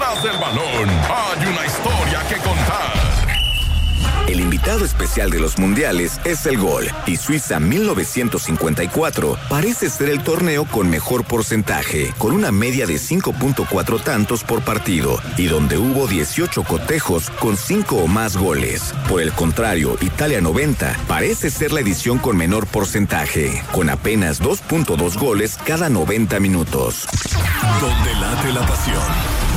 Detrás del balón hay una historia que contar. El invitado especial de los mundiales es el gol, y Suiza 1954 parece ser el torneo con mejor porcentaje, con una media de 5.4 tantos por partido, y donde hubo 18 cotejos con 5 o más goles. Por el contrario, Italia 90 parece ser la edición con menor porcentaje, con apenas 2.2 goles cada 90 minutos. Donde late la pasión.